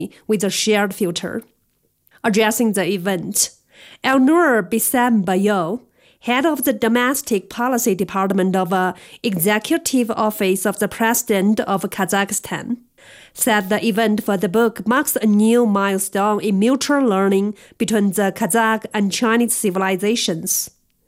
with a shared future. Addressing the event, Elnur Bisambayev, head of the Domestic Policy Department of Executive Office of the President of Kazakhstan, said the event for the book marks a new milestone in mutual learning between the Kazakh and Chinese civilizations.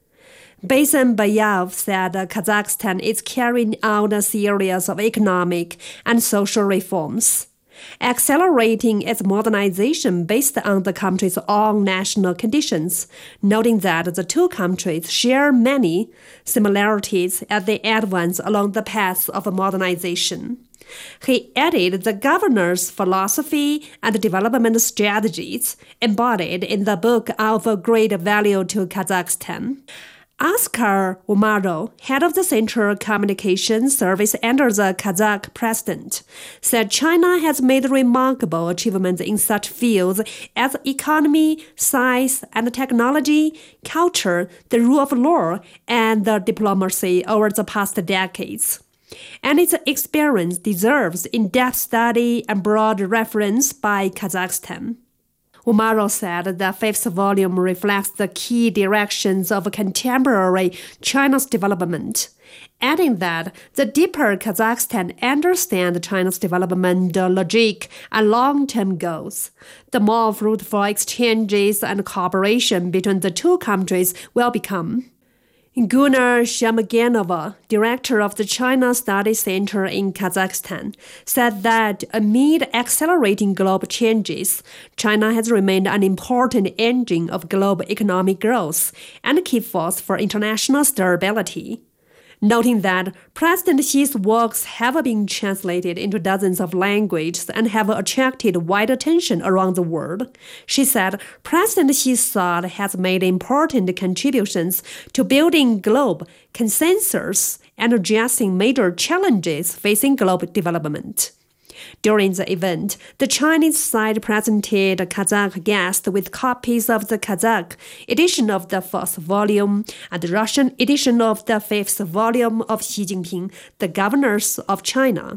Bisambayev said Kazakhstan is carrying out a series of economic and social reforms, accelerating its modernization based on the country's own national conditions, noting that the two countries share many similarities as they advance along the path of modernization. He added the governor's philosophy and development strategies embodied in the book are of great value to Kazakhstan. Askar Umarov, head of the Central Communications Service under the Kazakh president, said China has made remarkable achievements in such fields as economy, science and technology, culture, the rule of law, and diplomacy over the past decades. And its experience deserves in-depth study and broad reference by Kazakhstan. Umarov said the fifth volume reflects the key directions of contemporary China's development, adding that the deeper Kazakhstan understands China's development logic and long-term goals, the more fruitful exchanges and cooperation between the two countries will become. Gunnar Shamaganova, director of the China Studies Center in Kazakhstan, said that amid accelerating global changes, China has remained an important engine of global economic growth and a key force for international stability. Noting that President Xi's works have been translated into dozens of languages and have attracted wide attention around the world, she said President Xi's thought has made important contributions to building global consensus and addressing major challenges facing global development. During the event, the Chinese side presented Kazakh guests with copies of the Kazakh edition of the first volume and the Russian edition of the fifth volume of Xi Jinping, The Governors of China.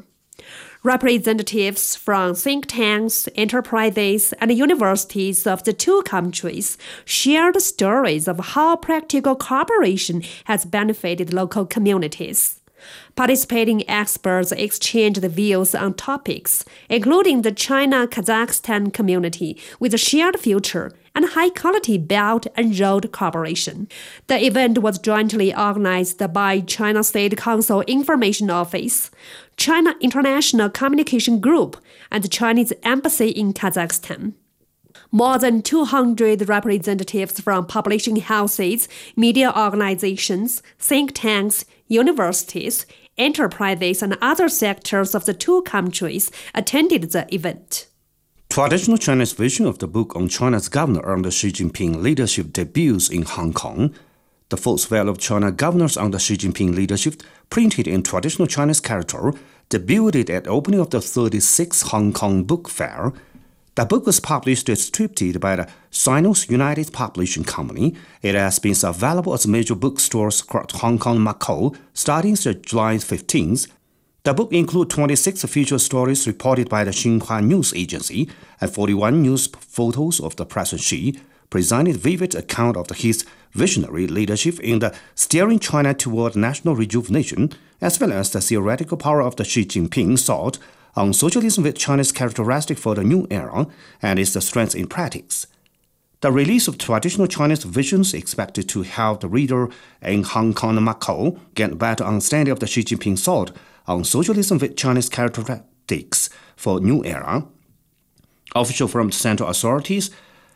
Representatives from think tanks, enterprises, and universities of the two countries shared stories of how practical cooperation has benefited local communities. Participating experts exchanged views on topics, including the China-Kazakhstan community with a shared future and high-quality Belt and Road cooperation. The event was jointly organized by China State Council Information Office, China International Communication Group, and the Chinese Embassy in Kazakhstan. More than 200 representatives from publishing houses, media organizations, think tanks, universities, enterprises, and other sectors of the two countries attended the event. Traditional Chinese version of the book on China's governor under Xi Jinping leadership debuts in Hong Kong. The fourth volume of China Governors under Xi Jinping leadership, printed in traditional Chinese character, debuted at the opening of the 36th Hong Kong Book Fair. The book was published and distributed by the Sinus United Publishing Company. It has been available at major bookstores across Hong Kong and Macau starting July 15th. The book includes 26 feature stories reported by the Xinhua News Agency and 41 news photos of the President Xi, presented vivid account of his visionary leadership in the steering China toward national rejuvenation, as well as the theoretical power of the Xi Jinping thought on socialism with China's characteristic for the new era and its strength in practice. The release of traditional Chinese visions is expected to help the reader in Hong Kong and Macau get a better understanding of the Xi Jinping thought on socialism with Chinese characteristics for new era. Officials from central authorities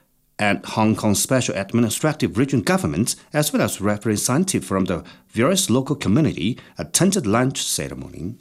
and Hong Kong Special Administrative Region governments, as well as representatives from the various local community, attended lunch ceremony.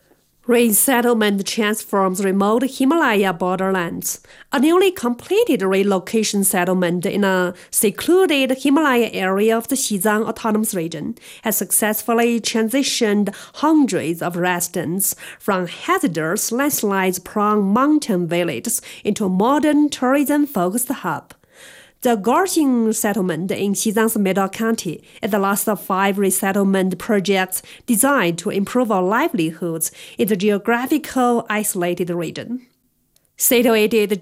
Resettlement transforms remote Himalaya borderlands. A newly completed relocation settlement in a secluded Himalaya area of the Xizang Autonomous Region has successfully transitioned hundreds of residents from hazardous landslides-prone mountain villages into a modern tourism-focused hub. The Gorxing settlement in Xizang's Middle County is the last of 5 resettlement projects designed to improve our livelihoods in the geographically isolated region. situated